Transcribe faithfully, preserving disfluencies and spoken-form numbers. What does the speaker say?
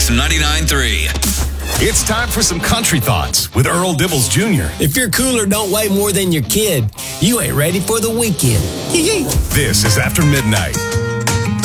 Mix ninety-nine point three. It's time for some country thoughts with Earl Dibbles Junior If your cooler don't weigh more than your kid, you ain't ready for the weekend. This is After Midnight.